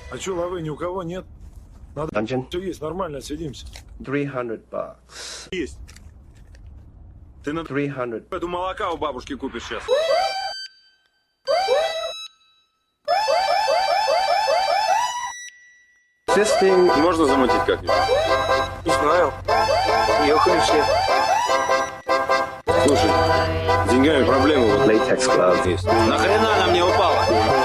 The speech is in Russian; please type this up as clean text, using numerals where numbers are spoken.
А что, лавы ни у кого нет? Надо, Dungeon. все есть, нормально, отсидимся. $300. Есть. Ты на 300. эту молока у бабушки купишь сейчас. Fisting. Можно замутить как-нибудь? Не знаю. Ехали все. Слушай, с деньгами проблемы вот Latex glove. есть. Нахрена она мне упала?